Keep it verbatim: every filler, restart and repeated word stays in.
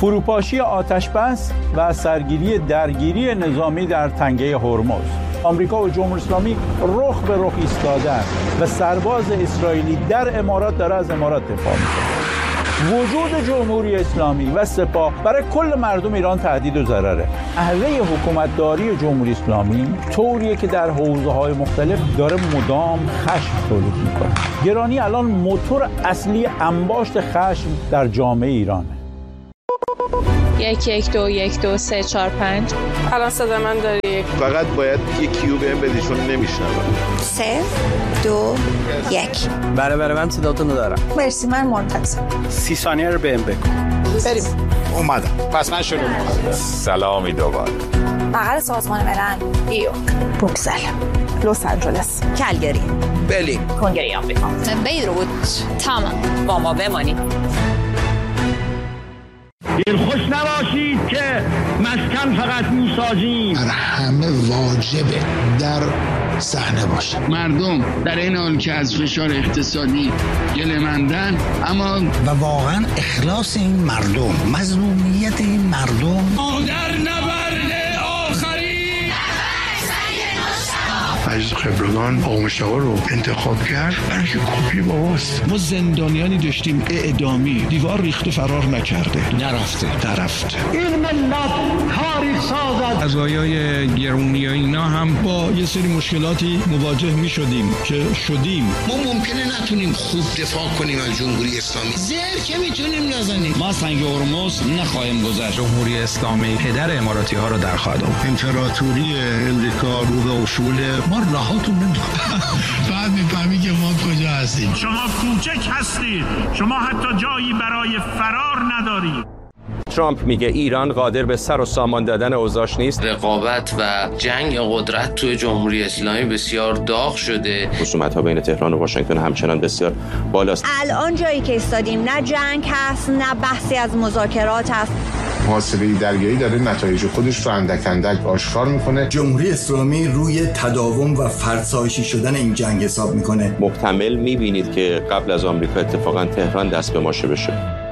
فروپاشی آتش‌بس و سرگیری درگیری نظامی در تنگه هرمز. آمریکا و جمهوری اسلامی رخ به رخ ایستادند و سرباز اسرائیلی در امارات داره از امارات دفاع میکنه. وجود جمهوری اسلامی و سپاه برای کل مردم ایران تهدید و ضرره. اهله حکومتداری جمهوری اسلامی طوریه که در حوزه‌های مختلف داره مدام خشم تولید میکنه. گرانی الان موتور اصلی انباشت خشم در جامعه ایرانه. یک یک دو یک دو سه چهار پنج. الان صدا من داری؟ فقط باید یک کیو بهم بدی چون نمیشنوم. سه دو یک. بله بله من صداتون رو دارم. مرسی من منتظر. سی ثانیه رو بهم بگو. بریم. اومدم. پس من شروع می‌کنم. سلامی دوباره. بغل سازمان ملل. نیویورک. بروکسل. لس آنجلس. کلگری. برلین. کنگره آمریکا. بیروت. تمام. با ما بمانید. دلخوش نباشید که مسکن فقط میسازیم. بر همه واجبه در صحنه باشه. مردم در این حال که از فشار اقتصادی گله‌مندن، اما و واقعا اخلاص این مردم، مظلومیت این مردم در نبرد آخری عزیز خبرگان آقا مشتاق رو انتخاب کرد برای که کپی باباست. ما زندانیانی داشتیم اعدامی، دیوار ریخته فرار نکرده، نرفته نرفته. این ملت تاریخ سازد. قضایای گرونی اینا هم با یه سری مشکلاتی مواجه می شدیم که شدیم. ما ممکنه نتونیم خوب دفاع کنیم از جمهوری اسلامی، زر که میتونیم نزنیم. ما سنگ هرمز نخواهیم گذشت. جمهوری اسلامی پدر اماراتی ها رو در خواهد آورد. امپراتوری امریکا رو به اصول ما راهاتون نمیخواد. بعد میفهمی که ما کجا هستیم. شما کوچک هستید، شما حتی جایی برای فرار ندارید. ترامپ میگه ایران قادر به سر و سامان دادن اوضاعش نیست. رقابت و جنگ قدرت توی جمهوری اسلامی بسیار داغ شده. خصومت‌ها بین تهران و واشنگتن همچنان بسیار بالاست. الان جایی که ایستادیم نه جنگ هست نه بحثی از مذاکرات هست. محاسبه درگیری داره نتایج خودش رو اندک اندک آشکار میکنه. جمهوری اسلامی روی تداوم و فرسایشی شدن این جنگ حساب میکنه. محتمل میبینید که قبل از آمریکا اتفاقا تهران دست به ماشه بشه.